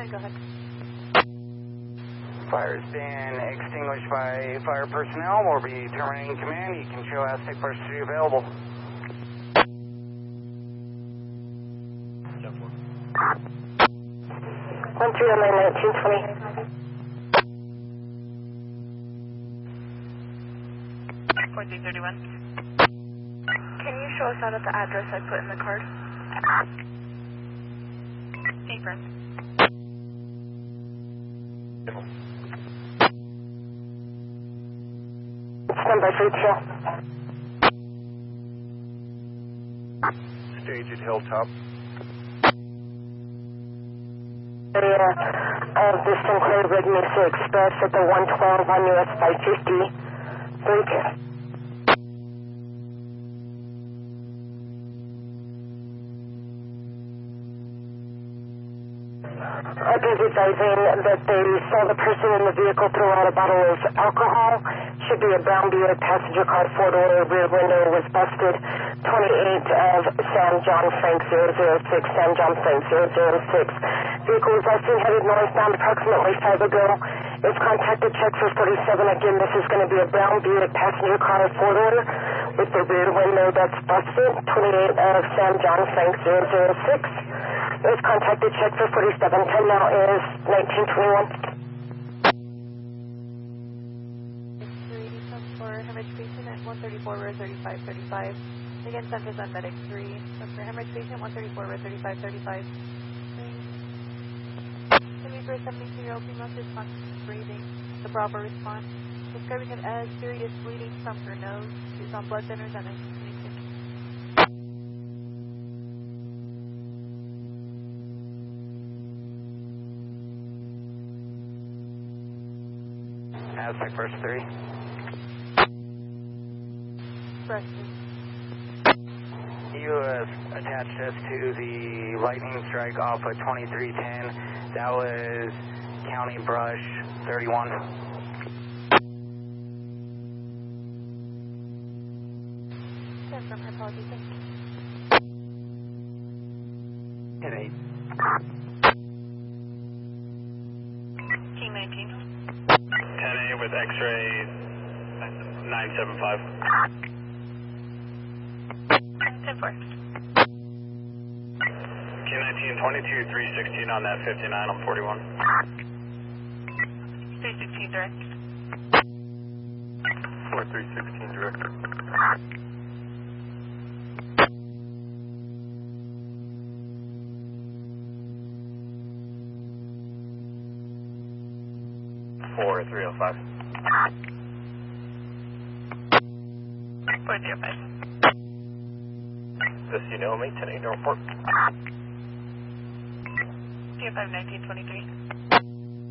go ahead. Fire's been extinguished by fire personnel. We'll be terminating command. You can show Aztec First 3 available. 1920. 1431. Can you show us out at the address I put in the card? Apron. Stand by for detail. Stage at Hilltop. Area of the Sinclair Red Mesa Express at the 112 on US 550. Break. Advising that they saw the person in the vehicle throw out a bottle of alcohol. Should be a brown Buick passenger car, four-door, rear window was busted. 28 of Sam John Frank 006, Sam John Frank 006. Vehicle was last seen headed northbound approximately 5 ago. It's contacted check for 47. Again, this is going to be a brown Buick passenger car, four-door with the rear window that's busted. 28 of Sam John Frank 006. It's contacted check for 47. Time now is 1921. For hemorrhage patient at 134, row 3535. Again, centers on medic 3. So for hemorrhage patient, 134, row 3535. Can for a 72-year-old female response breathing. The Bravo response. Describing it as serious bleeding from her nose. She's on blood thinners and isolation. Aztec First 3. First. You have attached us to the lightning strike off of 2310. That was County Brush 31. Send from her apologies. Hit 8. King 19. 10A with X-ray 975. 10-4. Q19, 22, 316 on that 59 on 41. 316 direct. 4316 direct. Four 305. 405. This you know me, 10-8 report. 05 1923.